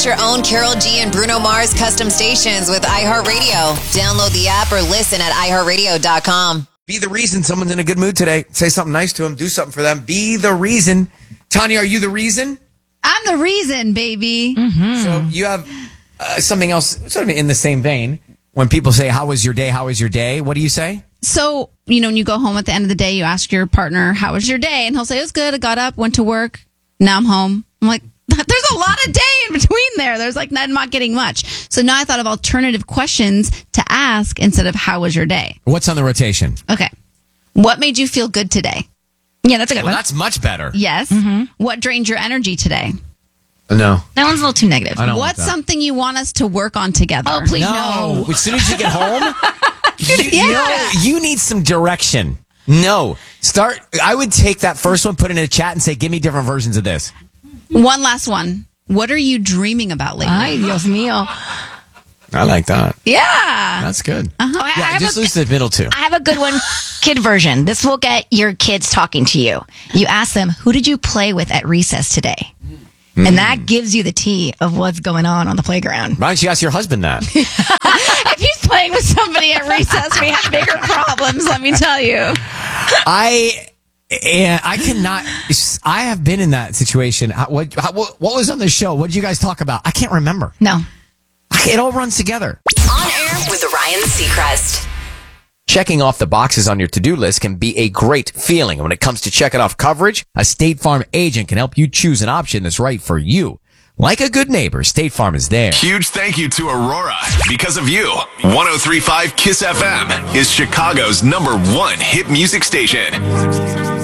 Create your own Karol G and Bruno Mars custom stations with iHeartRadio. Download the app or listen at iHeartRadio.com. Be the reason someone's in a good mood today. Say something nice to them. Do something for them. Be the reason. Tanya, are you the reason? I'm the reason, baby. Mm-hmm. So you have something else sort of in the same vein. When people say, how was your day? How was your day? What do you say? So, when you go home at the end of the day, you ask your partner, how was your day? And he'll say, it was good. I got up, went to work. Now I'm home. I'm like, there's a lot of day in between there. There's I'm not getting much. So now I thought of alternative questions to ask instead of how was your day? What's on the rotation? Okay. What made you feel good today? Yeah, that's a good one. That's much better. Yes. What drained your energy today? No. That one's a little too negative. I don't What's want that. something you want us to work on together? Oh, please no. As soon as you get home, Yeah. you need some direction. No. I would take that first one, put it in a chat and say, give me different versions of this. One last one. What are you dreaming about lately? Ay, Dios mío. I like that. Yeah. That's good. Oh, I Yeah, have just a- lose the middle two. I have a good one, kid version. This will get your kids talking to you. You ask them, who did you play with at recess today? And that gives you the tea of what's going on the playground. Why don't you ask your husband that? If he's playing with somebody at recess, we have bigger problems, let me tell you. I cannot. I have been in that situation. What was on the show? What did you guys talk about? I can't remember. No. It all runs together. On air with Ryan Seacrest. Checking off the boxes on your to-do list can be a great feeling. And when it comes to checking off coverage, a State Farm agent can help you choose an option that's right for you. Like a good neighbor, State Farm is there. Huge thank you to Aurora. Because of you, 103.5 KISS FM is Chicago's #1 hit music station.